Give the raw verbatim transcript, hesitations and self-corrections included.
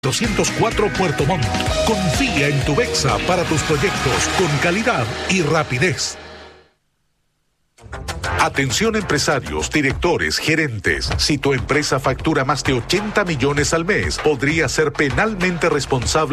doscientos cuatro Puerto Montt. Confía en tu Bexa para tus proyectos con calidad y rapidez. Atención empresarios, directores, gerentes. Si tu empresa factura más de ochenta millones al mes, podría ser penalmente responsable